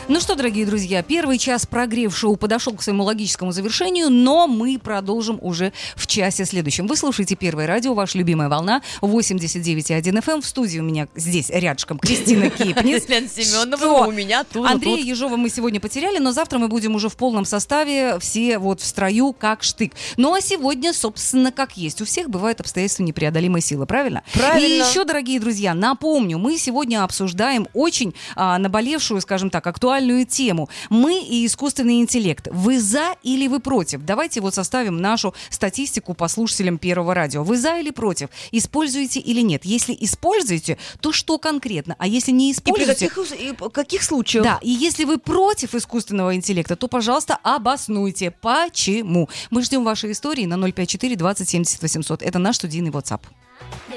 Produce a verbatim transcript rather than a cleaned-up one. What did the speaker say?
Ну что, дорогие друзья, первый час прогрев шоу подошел к своему логическому завершению, но мы продолжим уже в часе следующем. Вы слушаете Первое радио, ваша любимая волна, восемьдесят девять и один эф эм. В студии у меня здесь рядышком Кристина Кипнис. Елена Семеновна, у меня тут. Андрея Ежова мы сегодня потеряли, но завтра мы будем уже в полном составе, все вот в строю, как штык. Ну а сегодня, собственно, как есть. У всех бывают обстоятельства непреодолимой силы, правильно? Правильно. И еще, дорогие друзья, напомню, мы сегодня обсуждаем очень а, наболевшую, скажем так, актуальную тему. Мы и искусственный интеллект. Вы за или вы против? Давайте вот составим нашу статистику по слушателям Первого радио. Вы за или против? Используете или нет? Если используете, то что конкретно? А если не используете... И при каких, и каких случаях? Да, и если вы против искусственного интеллекта, то, пожалуйста, обоснуйте. Почему? Мы ждем ваши истории на ноль пять четыре двадцать семьдесят восемьсот. Это наш студийный WhatsApp.